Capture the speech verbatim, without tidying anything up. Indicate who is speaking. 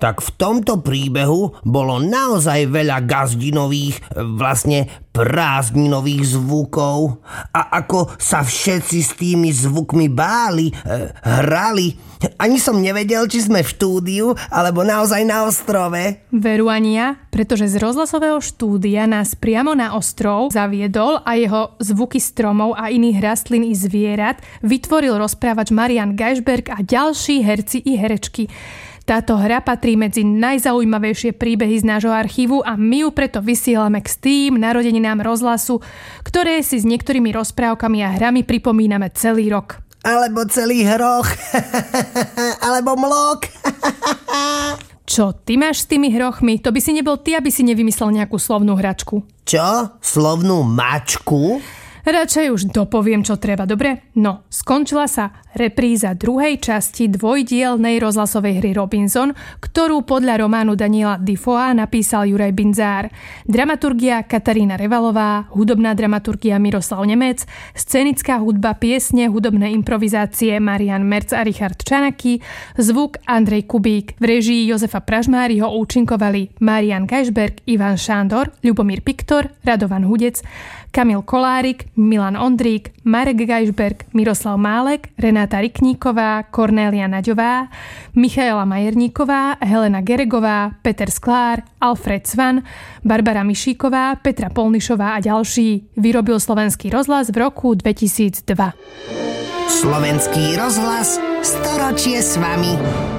Speaker 1: tak v tomto príbehu bolo naozaj veľa gazdinových, vlastne prázdninových zvukov. A ako sa všetci s tými zvukmi báli, hrali. Ani som nevedel, či sme v štúdiu, alebo naozaj na ostrove.
Speaker 2: Veru ani ja, pretože z rozhlasového štúdia nás priamo na ostrov zaviedol a jeho zvuky stromov a iných rastlín i zvierat vytvoril rozprávač Marian Gajšberg a ďalší herci i herečky. Táto hra patrí medzi najzaujímavejšie príbehy z nášho archívu a my ju preto vysielame k tým narodeninám rozhlasu, ktoré si s niektorými rozprávkami a hrami pripomíname celý rok.
Speaker 1: Alebo celý hroch. Alebo mlok.
Speaker 2: Čo, ty máš s tými hrochmi? To by si nebol ty, aby si nevymyslel nejakú slovnú hračku.
Speaker 1: Čo? Slovnú mačku?
Speaker 2: Radšej už dopoviem, čo treba, dobre? No, skončila sa repríza druhej časti dvojdielnej rozhlasovej hry Robinson, ktorú podľa románu Daniela Defoea napísal Juraj Binzár. Dramaturgia Katarína Revalová, hudobná dramaturgia Miroslav Nemec, scenická hudba, piesne, hudobné improvizácie Marian Merc a Richard Čanaky, zvuk Andrej Kubík. V režii Jozefa Pražmáriho účinkovali Marian Gajšberg, Ivan Šándor, Ľubomír Piktor, Radovan Hudec, Kamil Kolárik, Milan Ondrík, Marek Gajšberg, Miroslav Málek, Renáta Rikníková, Kornélia Naďová, Michaela Majerníková, Helena Geregová, Peter Sklár, Alfred Svan, Barbara Mišíková, Petra Polnišová a ďalší. Vyrobil Slovenský rozhlas v roku dvetisícdva.
Speaker 1: Slovenský rozhlas, storočie s vami.